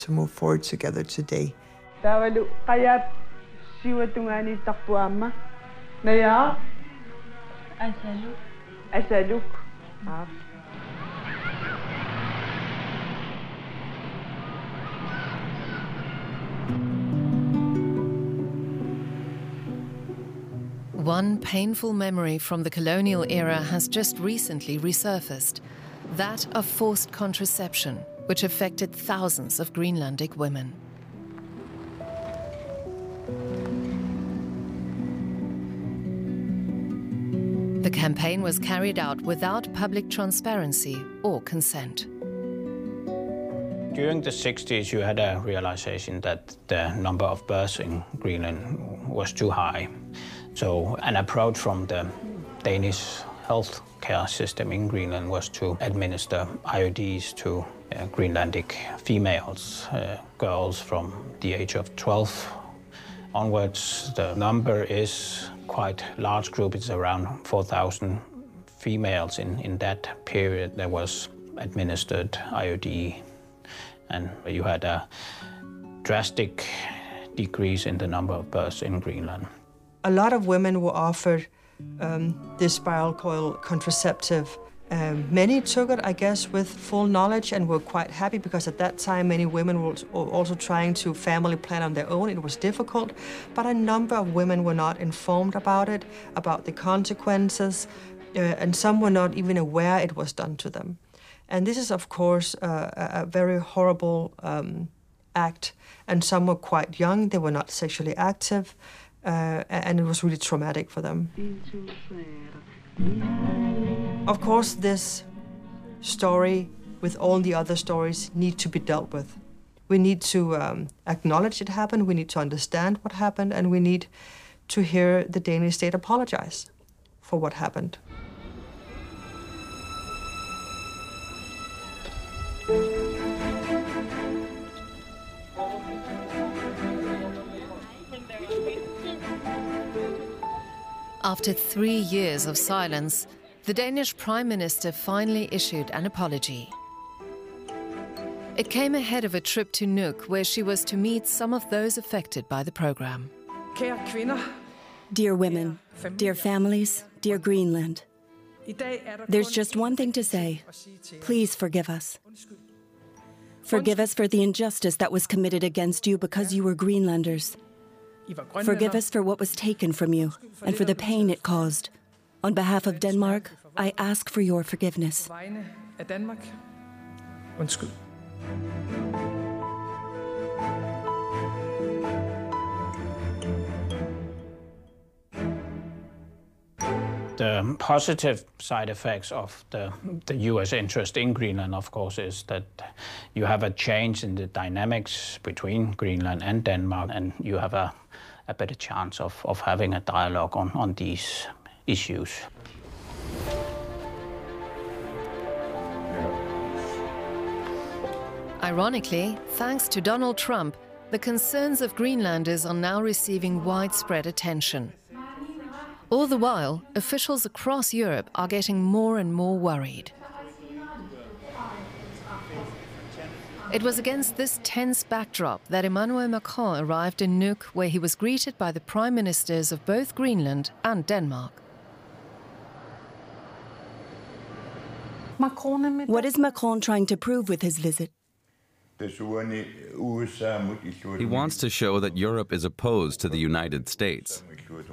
to move forward together today. One painful memory from the colonial era has just recently resurfaced, that of forced contraception, which affected thousands of Greenlandic women. The campaign was carried out without public transparency or consent. During the 60s, you had a realization that the number of births in Greenland was too high. So an approach from the Danish health care system in Greenland was to administer IUDs to Greenlandic females, girls from the age of 12 onwards. The number is quite a large group. It's around 4,000 females in that period that was administered IUD. And you had a drastic decrease in the number of births in Greenland. A lot of women were offered this spiral coil contraceptive. Many took it, I guess, with full knowledge and were quite happy because at that time many women were also trying to family plan on their own. It was difficult, but a number of women were not informed about it, about the consequences, and some were not even aware it was done to them. And this is, of course, a very horrible act, and some were quite young, they were not sexually active, and it was really traumatic for them. Of course, this story, with all the other stories, need to be dealt with. We need to acknowledge it happened, we need to understand what happened, and we need to hear the Danish state apologize for what happened. After 3 years of silence, the Danish Prime Minister finally issued an apology. It came ahead of a trip to Nuuk, where she was to meet some of those affected by the program. Dear women, dear families, dear Greenland, there's just one thing to say. Please forgive us. Forgive us for the injustice that was committed against you because you were Greenlanders. Forgive us for what was taken from you and for the pain it caused. On behalf of Denmark, I ask for your forgiveness. The positive side effects of the US interest in Greenland, of course, is that you have a change in the dynamics between Greenland and Denmark, and you have a better chance of having a dialogue on these issues. Ironically, thanks to Donald Trump, the concerns of Greenlanders are now receiving widespread attention. All the while, officials across Europe are getting more and more worried. It was against this tense backdrop that Emmanuel Macron arrived in Nuuk, where he was greeted by the prime ministers of both Greenland and Denmark. What is Macron trying to prove with his visit? He wants to show that Europe is opposed to the United States.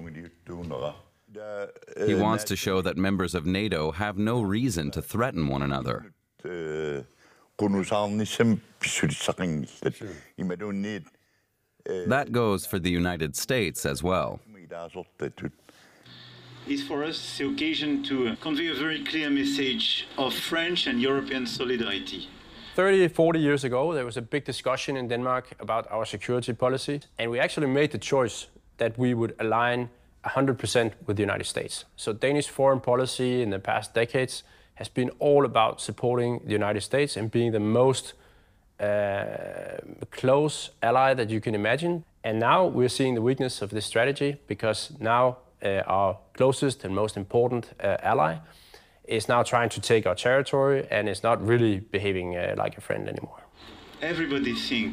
He wants to show that members of NATO have no reason to threaten one another. That goes for the United States as well. It's for us the occasion to convey a very clear message of French and European solidarity. 30, 40 years ago, there was a big discussion in Denmark about our security policy, and we actually made the choice that we would align 100% with the United States. So Danish foreign policy in the past decades has been all about supporting the United States and being the most close ally that you can imagine. And now we're seeing the weakness of this strategy, because now our closest and most important ally is now trying to take our territory and is not really behaving like a friend anymore. Everybody thinks